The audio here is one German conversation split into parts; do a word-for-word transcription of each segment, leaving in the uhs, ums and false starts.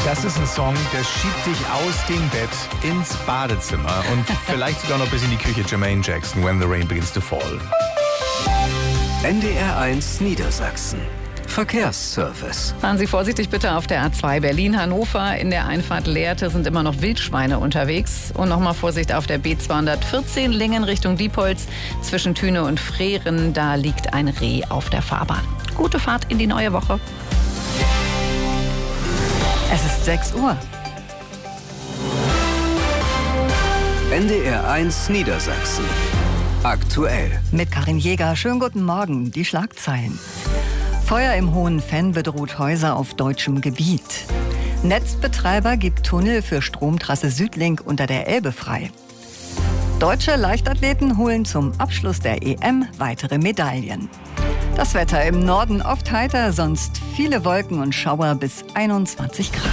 Das ist ein Song, der schiebt dich aus dem Bett ins Badezimmer und vielleicht sogar noch bis in die Küche. Jermaine Jackson, When the Rain Begins to Fall. N D R eins Niedersachsen. Verkehrsservice. Fahren Sie vorsichtig bitte auf der A zwei Berlin-Hannover. In der Einfahrt Lehrte sind immer noch Wildschweine unterwegs. Und nochmal Vorsicht auf der B zweihundertvierzehn Lingen Richtung Diepholz. Zwischen Thüne und Freren, da liegt ein Reh auf der Fahrbahn. Gute Fahrt in die neue Woche. Es ist sechs Uhr. N D R eins Niedersachsen. Aktuell. Mit Karin Jäger. Schönen guten Morgen. Die Schlagzeilen. Feuer im Hohen Venn bedroht Häuser auf deutschem Gebiet. Netzbetreiber gibt Tunnel für Stromtrasse Südlink unter der Elbe frei. Deutsche Leichtathleten holen zum Abschluss der E M weitere Medaillen. Das Wetter im Norden oft heiter, sonst viele Wolken und Schauer bis einundzwanzig Grad.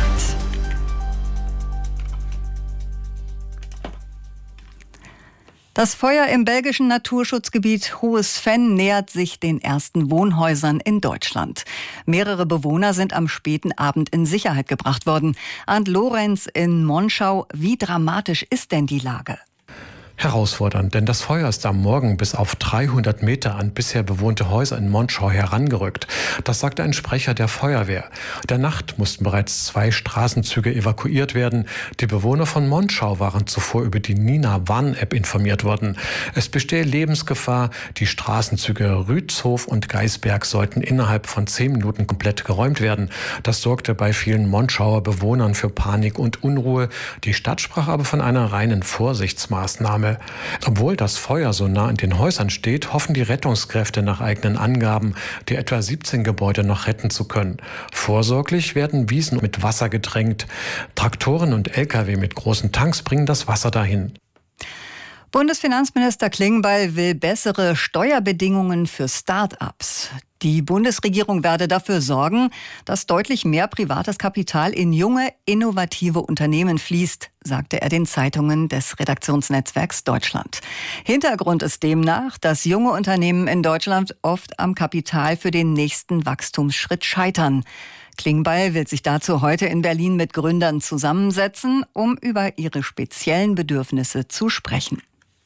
Das Feuer im belgischen Naturschutzgebiet Hohes Venn nähert sich den ersten Wohnhäusern in Deutschland. Mehrere Bewohner sind am späten Abend in Sicherheit gebracht worden. Arndt Lorenz in Monschau, wie dramatisch ist denn die Lage? Herausfordernd, denn das Feuer ist am Morgen bis auf dreihundert Meter an bisher bewohnte Häuser in Monschau herangerückt. Das sagte ein Sprecher der Feuerwehr. In der Nacht mussten bereits zwei Straßenzüge evakuiert werden. Die Bewohner von Monschau waren zuvor über die Nina-Warn-App informiert worden. Es bestehe Lebensgefahr. Die Straßenzüge Rützhof und Geisberg sollten innerhalb von zehn Minuten komplett geräumt werden. Das sorgte bei vielen Monschauer Bewohnern für Panik und Unruhe. Die Stadt sprach aber von einer reinen Vorsichtsmaßnahme. Obwohl das Feuer so nah an den Häusern steht, hoffen die Rettungskräfte nach eigenen Angaben, die etwa siebzehn Gebäude noch retten zu können. Vorsorglich werden Wiesen mit Wasser getränkt. Traktoren und L K W mit großen Tanks bringen das Wasser dahin. Bundesfinanzminister Klingbeil will bessere Steuerbedingungen für Start-ups. Die Bundesregierung werde dafür sorgen, dass deutlich mehr privates Kapital in junge, innovative Unternehmen fließt, sagte er den Zeitungen des Redaktionsnetzwerks Deutschland. Hintergrund ist demnach, dass junge Unternehmen in Deutschland oft am Kapital für den nächsten Wachstumsschritt scheitern. Klingbeil will sich dazu heute in Berlin mit Gründern zusammensetzen, um über ihre speziellen Bedürfnisse zu sprechen.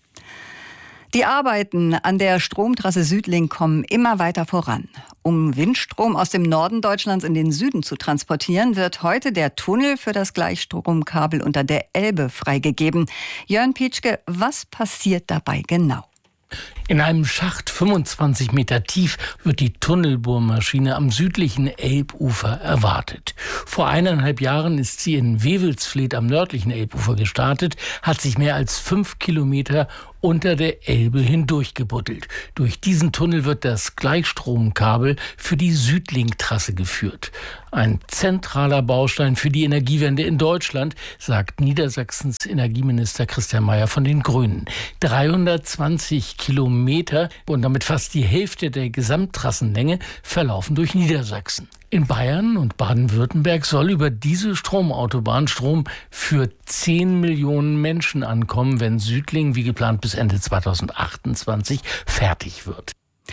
Die Arbeiten an der Stromtrasse Südlink kommen immer weiter voran. Um Windstrom aus dem Norden Deutschlands in den Süden zu transportieren, wird heute der Tunnel für das Gleichstromkabel unter der Elbe freigegeben. Jörn Pietschke, was passiert dabei genau? In einem Schacht fünfundzwanzig Meter tief wird die Tunnelbohrmaschine am südlichen Elbufer erwartet. Vor eineinhalb Jahren ist sie in Wewelsfleth am nördlichen Elbufer gestartet, hat sich mehr als fünf Kilometer unter der Elbe hindurch gebuddelt. Durch diesen Tunnel wird das Gleichstromkabel für die Südlink-Trasse geführt. Ein zentraler Baustein für die Energiewende in Deutschland, sagt Niedersachsens Energieminister Christian Mayer von den Grünen. dreihundertzwanzig Kilometer und damit fast die Hälfte der Gesamttrassenlänge verlaufen durch Niedersachsen. In Bayern und Baden-Württemberg soll über diese Stromautobahn Strom für zehn Millionen Menschen ankommen, wenn Südlink wie geplant bis Ende zweitausendachtundzwanzig fertig wird.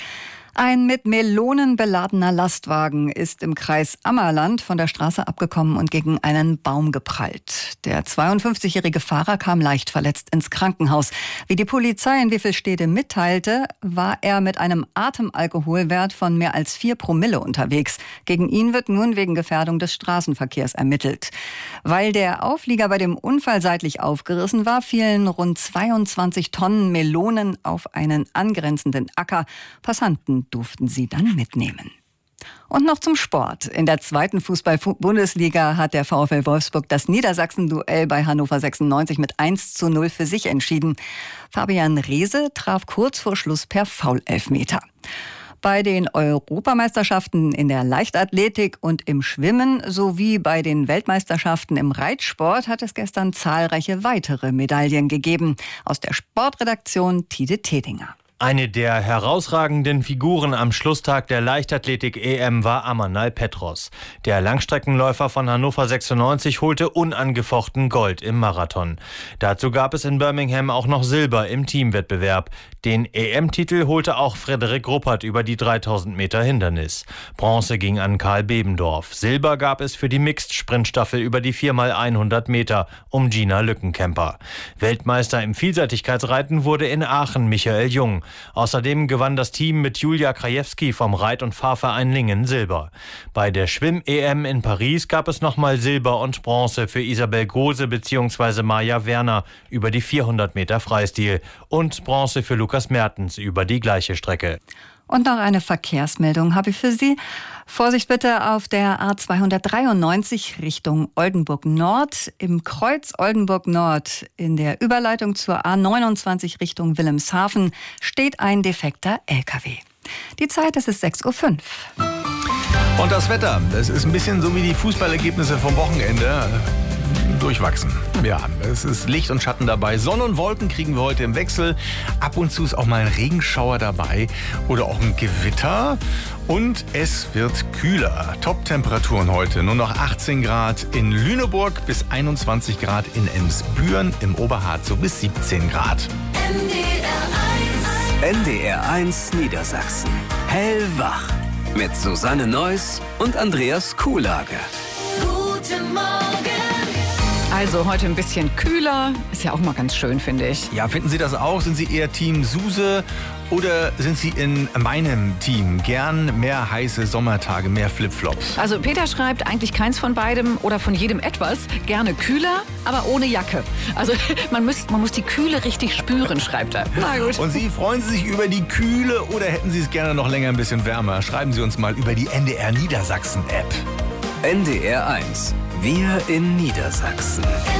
Ein mit Melonen beladener Lastwagen ist im Kreis Ammerland von der Straße abgekommen und gegen einen Baum geprallt. Der zweiundfünfzigjährige Fahrer kam leicht verletzt ins Krankenhaus. Wie die Polizei in Wiffelstede mitteilte, war er mit einem Atemalkoholwert von mehr als vier Promille unterwegs. Gegen ihn wird nun wegen Gefährdung des Straßenverkehrs ermittelt. Weil der Auflieger bei dem Unfall seitlich aufgerissen war, fielen rund zweiundzwanzig Tonnen Melonen auf einen angrenzenden Acker. Passanten durften sie dann mitnehmen. Und noch zum Sport. In der zweiten Fußball-Bundesliga hat der VfL Wolfsburg das Niedersachsen-Duell bei Hannover sechsundneunzig mit eins zu null für sich entschieden. Fabian Reese traf kurz vor Schluss per Foulelfmeter. Bei den Europameisterschaften in der Leichtathletik und im Schwimmen sowie bei den Weltmeisterschaften im Reitsport hat es gestern zahlreiche weitere Medaillen gegeben. Aus der Sportredaktion Tide Tedinger. Eine der herausragenden Figuren am Schlusstag der Leichtathletik-E M war Amanal Petros. Der Langstreckenläufer von Hannover sechsundneunzig holte unangefochten Gold im Marathon. Dazu gab es in Birmingham auch noch Silber im Teamwettbewerb. Den E M-Titel holte auch Frederik Ruppert über die dreitausend Meter Hindernis. Bronze ging an Karl Bebendorf. Silber gab es für die Mixed-Sprintstaffel über die vier mal hundert Meter um Gina Lückenkämper. Weltmeister im Vielseitigkeitsreiten wurde in Aachen Michael Jung. Außerdem gewann das Team mit Julia Krajewski vom Reit- und Fahrverein Lingen Silber. Bei der Schwimm-E M in Paris gab es nochmal Silber und Bronze für Isabel Gose bzw. Maja Werner über die vierhundert Meter Freistil und Bronze für Lukas Mertens über die gleiche Strecke. Und noch eine Verkehrsmeldung habe ich für Sie. Vorsicht bitte auf der A zweihundertdreiundneunzig Richtung Oldenburg Nord. Im Kreuz Oldenburg Nord in der Überleitung zur A neunundzwanzig Richtung Wilhelmshaven steht ein defekter L K W. Die Zeit, es ist sechs Uhr fünf. Und das Wetter, das ist ein bisschen so wie die Fußballergebnisse vom Wochenende. Durchwachsen. Ja, es ist Licht und Schatten dabei. Sonne und Wolken kriegen wir heute im Wechsel. Ab und zu ist auch mal ein Regenschauer dabei oder auch ein Gewitter. Und es wird kühler. Top-Temperaturen heute. Nur noch achtzehn Grad in Lüneburg bis einundzwanzig Grad in Emsbüren. Im Oberharz so bis siebzehn Grad. N D R eins Niedersachsen. Hellwach. Mit Susanne Neuss und Andreas Kuhlage. Guten Morgen. Also heute ein bisschen kühler. Ist ja auch mal ganz schön, finde ich. Ja, finden Sie das auch? Sind Sie eher Team Suse oder sind Sie in meinem Team? Gern mehr heiße Sommertage, mehr Flipflops. Also Peter schreibt eigentlich keins von beidem oder von jedem etwas. Gerne kühler, aber ohne Jacke. Also man, müsst, man muss die Kühle richtig spüren, schreibt er. Na gut. Und Sie, freuen Sie sich über die Kühle oder hätten Sie es gerne noch länger ein bisschen wärmer? Schreiben Sie uns mal über die N D R Niedersachsen App. N D R eins. Wir in Niedersachsen.